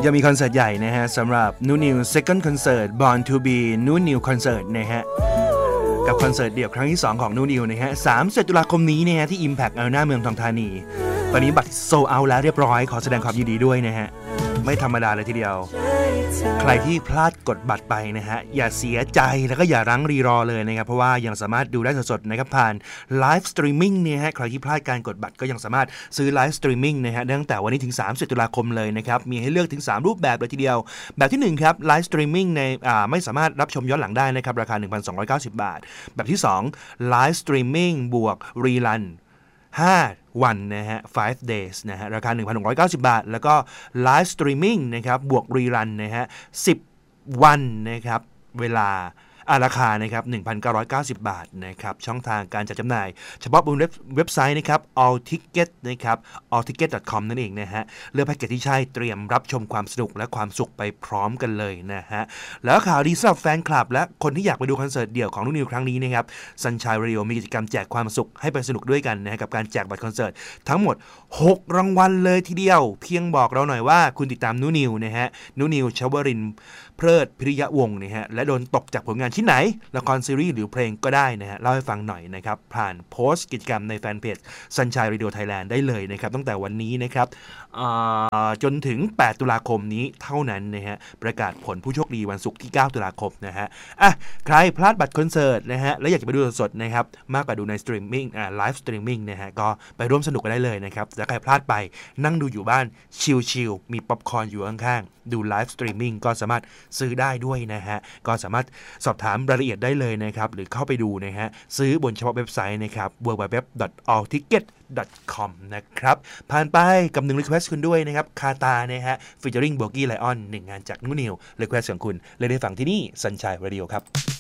ยังมีคอนเสิร์ตใหญ่นะฮะสำหรับนูนิว Second Concert Born to Be นูนิวคอนเสิร์ตนะฮะกับคอนเสิร์ตเดี่ยวครั้งที่2ของนูนิวนะฮะ30 ตุลาคมนี้นะฮะที่ Impact Arena เมืองทองธานีตอนนี้บัตรโซลด์เอาท์แล้วเรียบร้อยขอแสดงความยินดีด้วยนะฮะไม่ธรรมดาเลยทีเดียวใครที่พลาดกดบัตรไปนะฮะอย่าเสียใจแล้วก็อย่ารั้งรีรอเลยนะครับเพราะว่ายังสามารถดูได้สดๆนะครับผ่านไลฟ์สตรีมมิ่งเนี่ยฮะใครที่พลาดการกดบัตรก็ยังสามารถซื้อไลฟ์สตรีมมิ่งนะฮะตั้งแต่วันนี้ถึง30 ตุลาคมเลยนะครับมีให้เลือกถึง3รูปแบบเลยทีเดียวแบบที่1ครับไลฟ์สตรีมมิ่งในไม่สามารถรับชมย้อนหลังได้นะครับราคา 1,290 บาทแบบที่2ไลฟ์สตรีมมิ่งบวกรีรัน5 วันนะฮะ5 days นะฮะราคา 1,690 บาทแล้วก็ไลฟ์สตรีมมิ่งนะครับบวกรีรันนะฮะ10 วันนะครับเวลาราคานะครับ 1,990 บาทนะครับช่องทางการจัดจำหน่ายเฉพาะบนเว็บไซต์นะครับ all ticket นะครับ allticket.com นั่นเองนะฮะเลือกแพ็กเกจที่ใช่เตรียมรับชมความสนุกและความสุขไปพร้อมกันเลยนะฮะแล้วข่าวดีสำหรับแฟนคลับและคนที่อยากไปดูคอนเสิร์ตเดี่ยวของนุนิวครั้งนี้นะครับ Sunshine Radio มีกิจกรรมแจกความสุขให้ไปสนุกด้วยกันนะกับการแจกบัตรคอนเสิร์ตทั้งหมด6 รางวัลเลยทีเดียวเพียงบอกเราหน่อยว่าคุณติดตามนุนิวนะฮะนุนิวชวรินทร์เพลิดพิริยะวงศ์นะฮะและโดนตกจากผลงานชิ้นไหนละครซีรีส์หรือเพลงก็ได้นะฮะเล่าให้ฟังหน่อยนะครับผ่านโพสต์กิจกรรมในแฟนเพจ Sunshine Radio Thailand ได้เลยนะครับตั้งแต่วันนี้นะครับจนถึง8 ตุลาคมนี้เท่านั้นนะฮะประกาศผลผู้โชคดีวันศุกร์ที่9 ตุลาคมนะฮะใครพลาดบัตรคอนเสิร์ตนะฮะและอยากจะไปดูสดๆนะครับมากกว่าดูในสตรีมมิ่งไลฟ์สตรีมมิ่งนะฮะก็ไปร่วมสนุกกันได้เลยนะครับแต่ใครพลาดไปนั่งดูอยู่บ้านชิลๆมีป๊อปคอร์นอยู่ข้างๆดูไลฟ์สตรีมมิ่งก็สามารถซื้อได้ด้วยนะฮะก็สามารถสอบถามรายละเอียดได้เลยนะครับหรือเข้าไปดูนะฮะซื้อบนเฉพาะเว็บไซต์นะครับ www.allticket.com นะครับผ่านไปกับ1 request คุณด้วยนะครับคาตานะฮะ featuring Bogie Lion 1 งานจากนุนิว request ของคุณเลยได้ฟังที่นี่ Sunshine Radio ครับ